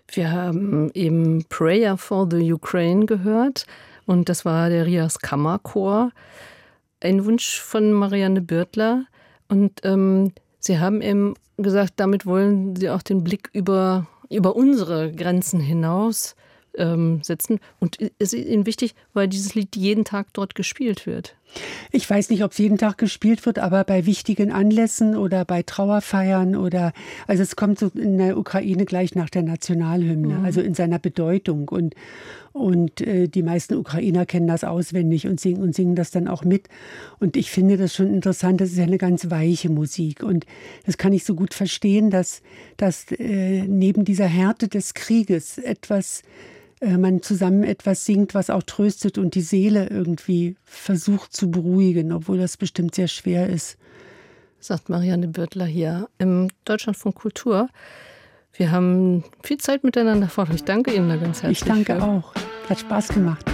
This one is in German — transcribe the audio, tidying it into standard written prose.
Wir haben eben Prayer for the Ukraine gehört und das war der Rias Kammerchor, ein Wunsch von Marianne Birtler. Und Sie haben eben gesagt, damit wollen Sie auch den Blick über unsere Grenzen hinaus setzen. Und es ist Ihnen wichtig, weil dieses Lied jeden Tag dort gespielt wird. Ich weiß nicht, ob es jeden Tag gespielt wird, aber bei wichtigen Anlässen oder bei Trauerfeiern also es kommt so in der Ukraine gleich nach der Nationalhymne, also in seiner Bedeutung. Und die meisten Ukrainer kennen das auswendig und singen das dann auch mit. Und ich finde das schon interessant, das ist ja eine ganz weiche Musik. Und das kann ich so gut verstehen, dass neben dieser Härte des Krieges man zusammen etwas singt, was auch tröstet und die Seele irgendwie versucht zu beruhigen, obwohl das bestimmt sehr schwer ist. Sagt Marianne Birtler hier im Deutschlandfunk Kultur. Wir haben viel Zeit miteinander verbracht. Ich danke Ihnen da ganz herzlich. Ich danke auch. Hat Spaß gemacht.